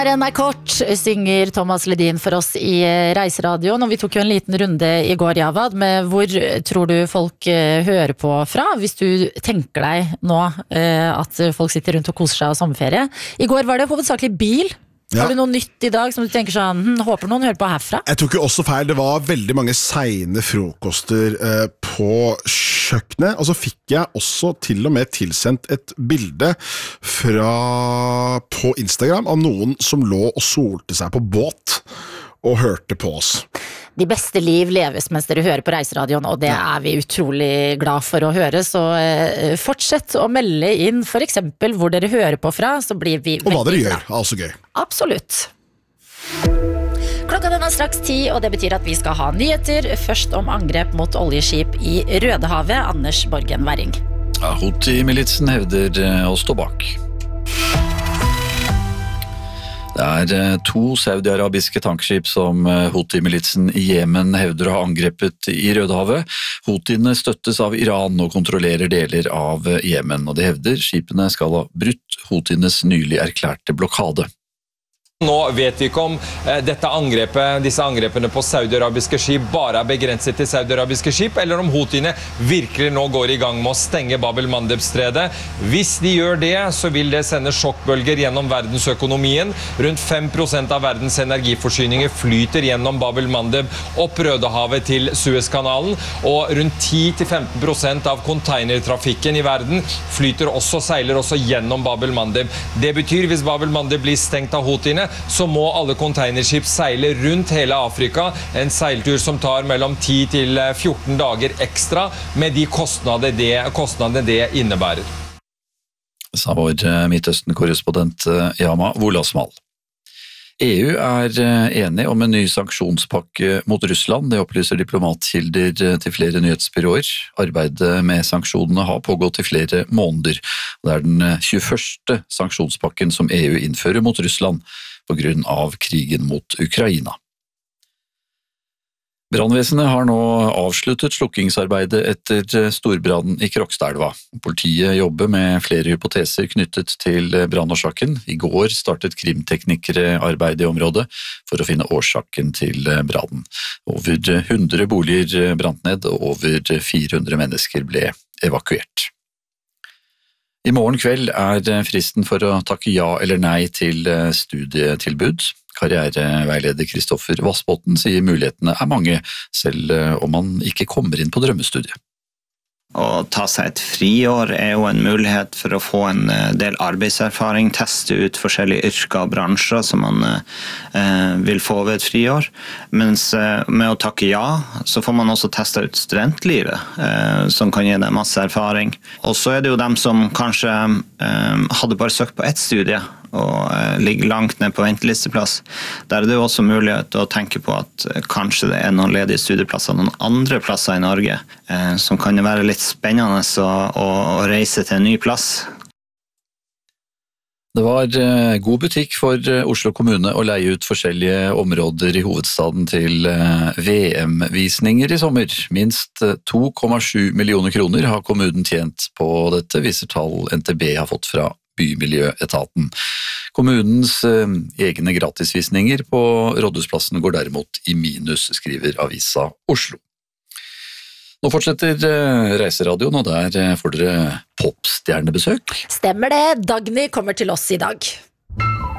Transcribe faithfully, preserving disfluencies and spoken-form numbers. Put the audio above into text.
Den er kort, synger Thomas Ledin for oss i Reiseradioen, og vi tok jo en liten runde i går, Javad, med hvor tror du folk hører på fra, hvis du tenker deg nå at folk sitter rundt og koser seg av sommerferie. I går var det hovedsakelig bil. Ja. Har du noe nytt i dag som du tenker sånn, hm, håper noen hører på herfra? Jeg tror ikke også feil, det var veldig mange sene frokoster eh, på kjøkkenet, og så fikk jeg også til og med tilsendt et bilde fra på Instagram av noen som lå og solte seg på båt og hørte på oss. De beste liv leves mens dere hører på Reiseradioen, og det ja. Er vi utrolig glad for å høre, så eh, fortsett å melde inn for eksempel hvor dere hører på fra, så blir vi og hva dere gjør, altså gøy. Absolutt. Klokka den er straks ti, og det betyr at vi skal ha nyheter, først om angrep mot oljeskip i Rødehavet. Anders Borgen Werring. Ja, Houthi-militsen hevder å stå bak. Det er to saudi-arabiske tankskip som Houthi-militsen i Jemen hevder å ha angrepet i Rødehavet. Houthiene støttes av Iran og kontrollerer deler av Jemen, og de hevder skipene skal ha brutt Houthienes nylig erklærte blokade. Nå vet vi ikke om eh, dette angrepet, disse angrepene på saudi-arabiske skip bare er begrenset til saudi-arabiske skip, eller om Houthiene virkelig nå går i gang med å stenge Bab el-Mandeb-stredet. Hvis de gjør det, så vil det sende sjokkbølger gjennom verdensøkonomien. Rundt fem prosent av verdens energiforsyninger flyter gjennom Bab el-Mandeb opp Rødehavet til Suezkanalen, og rundt ti til femten prosent av containertrafikken i verden flyter også, seiler også gjennom Bab el-Mandeb. Det betyr, hvis Bab el-Mandeb blir stengt av Houthiene, så må alle containerskip seile rundt hele Afrika, en seiltur som tar mellom ti til fjorten dager ekstra, med de kostnader det, kostnader det innebærer. Sa vår Midtøsten-korrespondent Yama Wolasmal. E U er enig om en ny sanksjonspakke mot Russland, det opplyser diplomatkilder til flere nyhetsbyråer. Arbeidet med sanksjonene har pågått i flere måneder. Det er den tjueførste sanksjonspakken som E U innfører mot Russland på grunn av krigen mot Ukraina. Brannvesenet har nå avsluttet slukkingsarbeidet etter storbrannen i Krokstadelva. Politiet jobber med flere hypoteser knyttet til brannårsaken. I går startet krimteknikere arbeid i området for å finne årsaken til brannen. Over hundre boliger brant ned, og over fire hundre mennesker ble evakuert. I morgen kveld er fristen for å takke ja eller nei til studietilbud. Karriereveileder Kristoffer Vassbotten sier mulighetene er mange, selv om man ikke kommer inn på drømmestudiet. Å ta seg et friår er jo en mulighet for å få en del arbeidserfaring, teste ut forskjellige yrker og bransjer som man eh, vil få ved et friår. Mens eh, med å takke ja, så får man også teste ut studentlivet, eh, som kan gi deg masse erfaring. Og så er det jo dem som kanskje eh, hadde bare søkt på ett studie, og ligger langt ned på ventelisteplass. Der er det jo også mulighet å tenke på at kanskje det er noen ledige studieplasser noen andre plasser i Norge, eh, som kan være litt spennende å, å, å reise til en ny plass. Det var god butikk for Oslo kommune å leie ut forskjellige områder i hovedstaden til V M-visninger i sommer. Minst to komma sju millioner kroner har kommunen tjent på dette, viser tall N T B har fått fra Bymiljøetaten. Kommunens eh, egne gratisvisninger på Rådhusplassen går derimot i minus, skriver Avisa Oslo. Nå fortsetter eh, Reiseradioen, og der eh, får dere popstjernebesøk. Stemmer det, Dagny kommer til oss i dag.